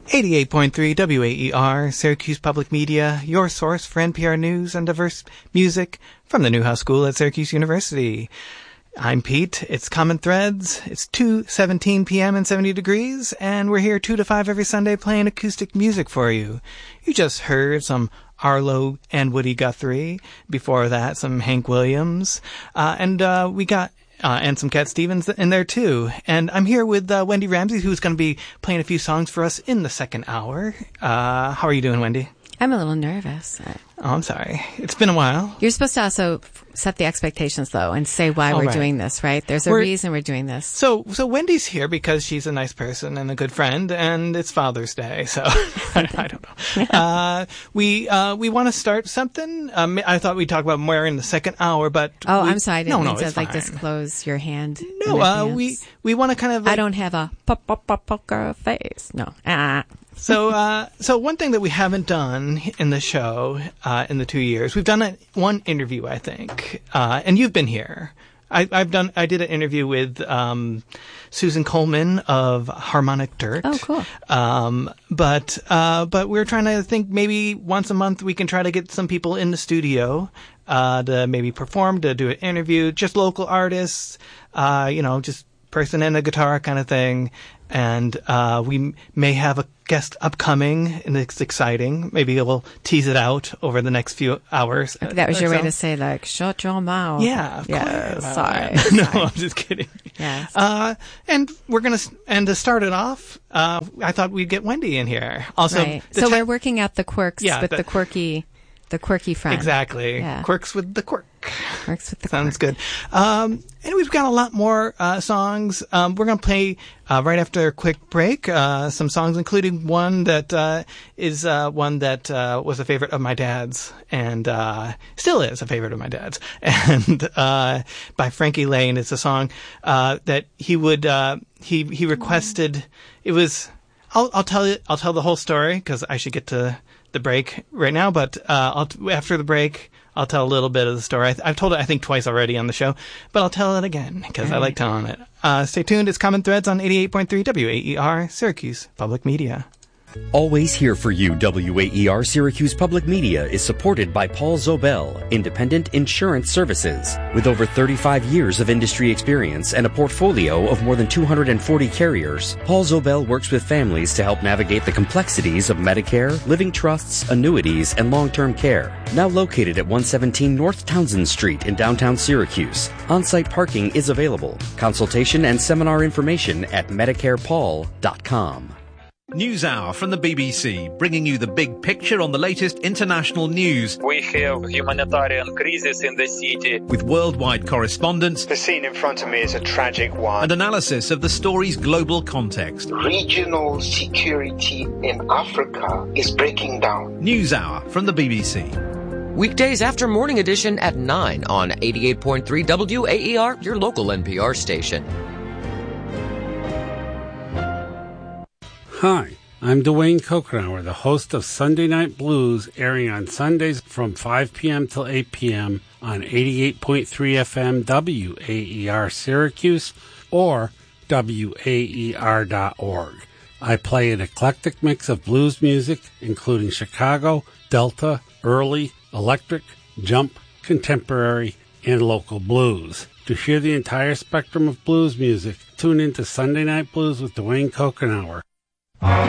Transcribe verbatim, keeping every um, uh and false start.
eighty-eight point three W A E R, Syracuse Public Media, your source for N P R news and diverse music from the Newhouse School at Syracuse University. I'm Pete. It's Common Threads. It's two seventeen p.m. and seventy degrees, and we're here two to five every Sunday playing acoustic music for you. You just heard some Arlo and Woody Guthrie. Before that, some Hank Williams. Uh, and uh, we got... Uh, and some Cat Stevens in there, too. And I'm here with uh, Wendy Ramsey, who's going to be playing a few songs for us in the second hour. Uh, how are you doing, Wendy? I'm a little nervous. Oh, I'm sorry. It's been a while. You're supposed to also set the expectations, though, and say why oh, we're right. doing this, right? There's a we're, reason we're doing this. So so Wendy's here because she's a nice person and a good friend, and it's Father's Day, so I, I don't know. uh, we uh, we want to start something. Um, I thought we'd talk about more in the second hour, but... Oh, we, I'm sorry. I didn't no, mean no, to, it's like, fine. disclose your hand. No, uh, we, we want to kind of... Like, I don't have a pop, pop, pop, poker face. No. Ah. So, uh, so one thing that we haven't done in the show, uh, in the two years, we've done a, one interview, I think, uh, and you've been here. I, I've done, I did an interview with, um, Susan Coleman of Harmonic Dirt. Oh, cool. Um, but, uh, but we're trying to think maybe once a month we can try to get some people in the studio, uh, to maybe perform, to do an interview, just local artists, uh, you know, just person and a guitar kind of thing. And uh, we may have a guest upcoming, and it's exciting. Maybe we'll tease it out over the next few hours. That was your so. way to say, like, shut your mouth. Yeah, of yeah, course. Sorry. no, sorry. I'm just kidding. Yes. Uh, and we're gonna, and to start it off, uh, I thought we'd get Wendy in here. Also, right. so te- we're working out the quirks yeah, with the, the quirky, the quirky friend. Exactly. Yeah. Quirks with the quirk. Quirks with the Sounds quirk. good. Um, and we've got a lot more uh, songs. Um, we're going to play uh, right after a quick break uh, some songs, including one that uh, is uh, one that uh, was a favorite of my dad's and uh, still is a favorite of my dad's, and uh, by Frankie Lane. It's a song uh, that he would uh, he he requested. It was. I'll I'll tell you. I'll tell the whole story because I should get to the break right now. But uh, I'll after the break. I'll tell a little bit of the story. I th- I've told it, I think, twice already on the show, but I'll tell it again because I like telling it. Uh, stay tuned. It's Common Threads on eighty-eight point three W A E R, Syracuse Public Media. Always here for you, W A E R Syracuse Public Media is supported by Paul Zobel, Independent Insurance Services. With over thirty-five years of industry experience and a portfolio of more than two hundred forty carriers, Paul Zobel works with families to help navigate the complexities of Medicare, living trusts, annuities, and long-term care. Now located at one seventeen North Townsend Street in downtown Syracuse. On-site parking is available. Consultation and seminar information at medicare paul dot com. News Hour from the B B C, bringing you the big picture on the latest international news. We have humanitarian crisis in the city. With worldwide correspondence. The scene in front of me is a tragic one. And analysis of the story's global context. Regional security in Africa is breaking down. News Hour from the B B C. Weekdays after Morning Edition at nine on eighty-eight point three W A E R, your local N P R station. Hi, I'm Dwayne Kokenauer, the host of Sunday Night Blues, airing on Sundays from five p.m. till eight p.m. on eighty-eight point three F M W A E R Syracuse or W A E R dot org. I play an eclectic mix of blues music, including Chicago, Delta, early, electric, jump, contemporary, and local blues. To hear the entire spectrum of blues music, tune in to Sunday Night Blues with Dwayne Kokenauer.